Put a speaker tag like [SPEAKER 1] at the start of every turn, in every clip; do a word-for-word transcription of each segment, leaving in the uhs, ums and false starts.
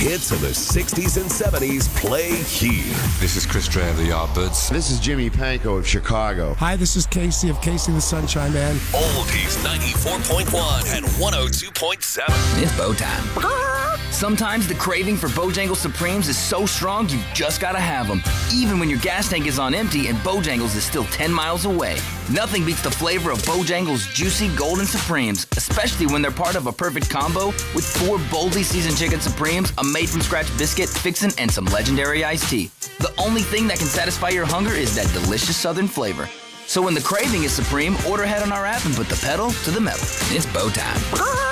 [SPEAKER 1] Hits of the sixties and seventies play here.
[SPEAKER 2] This is Chris Dre of the Yardbirds.
[SPEAKER 3] This is Jimmy Panko of Chicago.
[SPEAKER 4] Hi, this is Casey of Casey the Sunshine Man.
[SPEAKER 1] Oldies ninety-four point one and one oh two point seven.
[SPEAKER 5] It's bow time. Sometimes the craving for Bojangles Supremes is so strong you've just gotta have them, even when your gas tank is on empty and Bojangles is still ten miles away. Nothing beats the flavor of Bojangles juicy golden Supremes, especially when they're part of a perfect combo with four boldly seasoned chicken Supremes, a made-from-scratch biscuit, fixin', and some legendary iced tea. The only thing that can satisfy your hunger is that delicious southern flavor. So when the craving is supreme, order ahead on our app and put the pedal to the metal. It's bow time.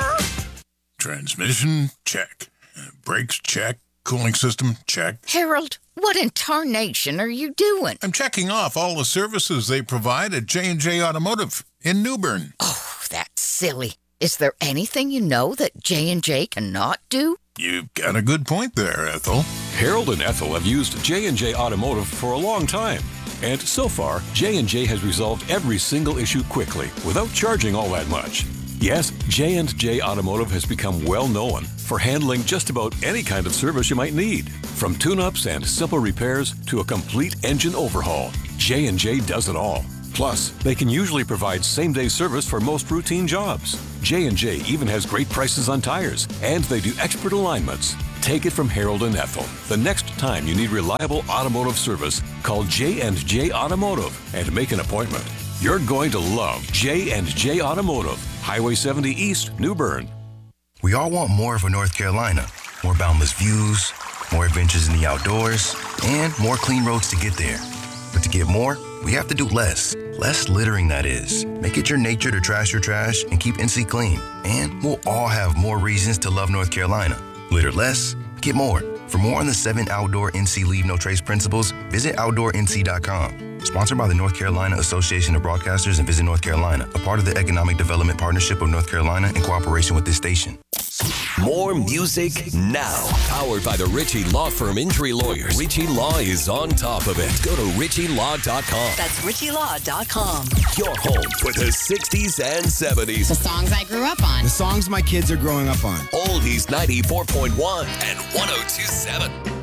[SPEAKER 6] Transmission, check. Brakes, check. Cooling system, check.
[SPEAKER 7] Harold, what in tarnation are you doing?
[SPEAKER 6] I'm checking off all the services they provide at J and J Automotive in New Bern.
[SPEAKER 7] Oh, that's silly. Is there anything you know that J and J cannot do?
[SPEAKER 6] You've got a good point there, Ethel.
[SPEAKER 8] Harold and Ethel have used J and J Automotive for a long time. And so far, J and J has resolved every single issue quickly without charging all that much. Yes, J and J Automotive has become well known for handling just about any kind of service you might need. From tune-ups and simple repairs to a complete engine overhaul, J and J does it all. Plus, they can usually provide same-day service for most routine jobs. J and J even has great prices on tires, and they do expert alignments. Take it from Harold and Ethel. The next time you need reliable automotive service, call J and J Automotive and make an appointment. You're going to love J and J Automotive, Highway seventy East, New Bern.
[SPEAKER 9] We all want more of a North Carolina. More boundless views, more adventures in the outdoors, and more clean roads to get there. But to get more, we have to do less. Less littering, that is. Make it your nature to trash your trash and keep N C clean. And we'll all have more reasons to love North Carolina. Litter less, get more. For more on the seven Outdoor N C Leave No Trace principles, visit outdoor N C dot com. Sponsored by the North Carolina Association of Broadcasters and Visit North Carolina, a part of the Economic Development Partnership of North Carolina in cooperation with this station.
[SPEAKER 1] More music now. Powered by the Ritchie Law Firm Injury Lawyers. Ritchie Law is on top of it. Go to ritchie law dot com.
[SPEAKER 10] That's ritchie law dot com.
[SPEAKER 1] Your home for the sixties and seventies.
[SPEAKER 11] The songs I grew up on.
[SPEAKER 12] The songs my kids are growing up on.
[SPEAKER 1] Oldies ninety-four point one and one oh two point seven.